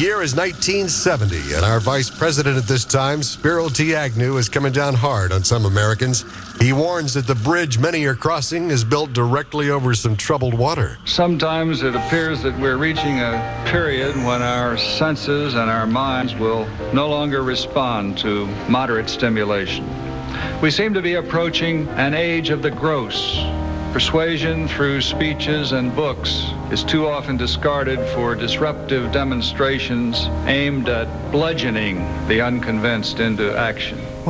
year is 1970, and our vice president at this time, Spiro T. Agnew, is coming down hard on some Americans. He warns that the bridge many are crossing is built directly over some troubled water. Sometimes it appears that we're reaching a period when our senses and our minds will no longer respond to moderate stimulation. We seem to be approaching an age of the gross. Persuasion through speeches and books is too often discarded for disruptive demonstrations aimed at bludgeoning the unconvinced into action.